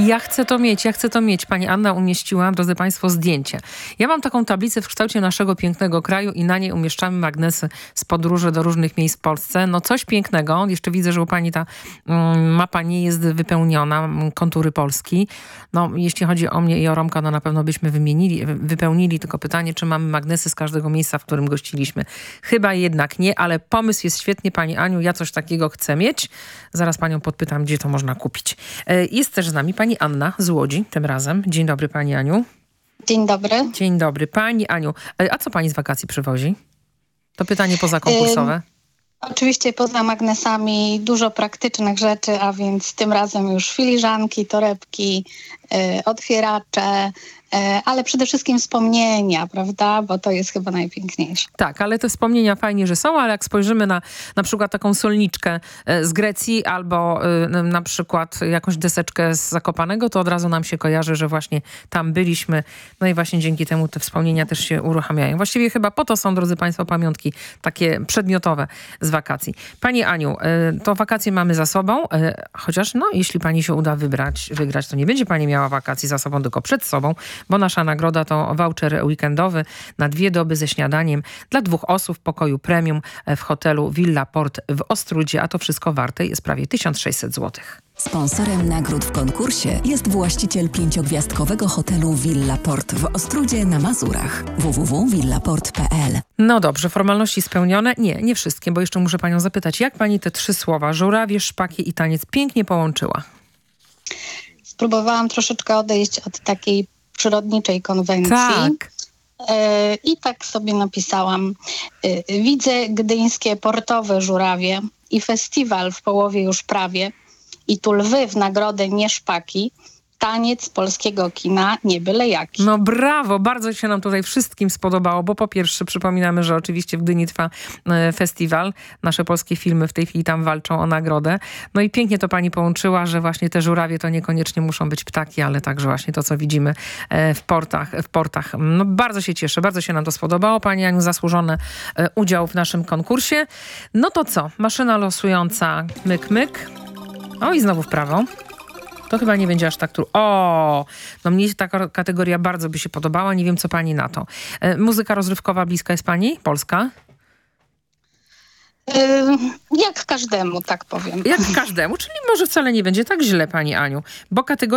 Ja chcę to mieć. Pani Anna umieściła, drodzy Państwo, zdjęcie. Ja mam taką tablicę w kształcie naszego pięknego kraju i na niej umieszczamy magnesy z podróży do różnych miejsc w Polsce. No coś pięknego. Jeszcze widzę, że u Pani ta mapa nie jest wypełniona, kontury Polski. No jeśli chodzi o mnie i o Romka, no na pewno byśmy wypełnili, tylko pytanie, czy mamy magnesy z każdego miejsca, w którym gościliśmy. Chyba jednak nie, ale pomysł jest świetnie, Pani Aniu. Ja coś takiego chcę mieć. Zaraz Panią podpytam, gdzie to można kupić. Jest też z nami Pani Anna z Łodzi tym razem. Dzień dobry, Pani Aniu. Dzień dobry. Dzień dobry. Pani Aniu, a co Pani z wakacji przywozi? To pytanie pozakonkursowe. Oczywiście poza magnesami dużo praktycznych rzeczy, a więc tym razem już filiżanki, torebki, otwieracze, ale przede wszystkim wspomnienia, prawda? Bo to jest chyba najpiękniejsze. Tak, ale te wspomnienia fajnie, że są, ale jak spojrzymy na przykład taką solniczkę z Grecji albo na przykład jakąś deseczkę z Zakopanego, to od razu nam się kojarzy, że właśnie tam byliśmy. No i właśnie dzięki temu te wspomnienia też się uruchamiają. Właściwie chyba po to są, drodzy Państwo, pamiątki takie przedmiotowe z wakacji. Pani Aniu, to wakacje mamy za sobą, chociaż no, jeśli Pani się uda wygrać, to nie będzie Pani miała wakacji za sobą, tylko przed sobą, bo nasza nagroda to voucher weekendowy na 2 doby ze śniadaniem dla 2 osób w pokoju premium w hotelu Villa Port w Ostródzie, a to wszystko warte jest prawie 1600 zł. Sponsorem nagród w konkursie jest właściciel 5-gwiazdkowego hotelu Villa Port w Ostródzie na Mazurach. www.villaport.pl. No dobrze, formalności spełnione? Nie wszystkie, bo jeszcze muszę Panią zapytać, jak Pani te 3 słowa, żurawie, szpaki i taniec pięknie połączyła? Spróbowałam troszeczkę odejść od takiej przyrodniczej konwencji. Tak. I tak sobie napisałam. Widzę gdyńskie portowe żurawie i festiwal w połowie już prawie. I tu lwy w nagrodę nie szpaki. Taniec polskiego kina nie byle jaki. No brawo, bardzo się nam tutaj wszystkim spodobało, bo po pierwsze przypominamy, że oczywiście w Gdyni trwa festiwal. Nasze polskie filmy w tej chwili tam walczą o nagrodę. No i pięknie to Pani połączyła, że właśnie te żurawie to niekoniecznie muszą być ptaki, ale także właśnie to, co widzimy w portach. No bardzo się cieszę, bardzo się nam to spodobało. Pani Aniu, zasłużony udział w naszym konkursie. No to co? Maszyna losująca myk, myk. O i znowu w prawo. To chyba nie będzie aż tak trudno. No mnie ta kategoria bardzo by się podobała. Nie wiem, co Pani na to. Muzyka rozrywkowa bliska jest Pani? Polska? Jak każdemu, tak powiem. Jak każdemu, czyli może wcale nie będzie tak źle, Pani Aniu. Bo kategoria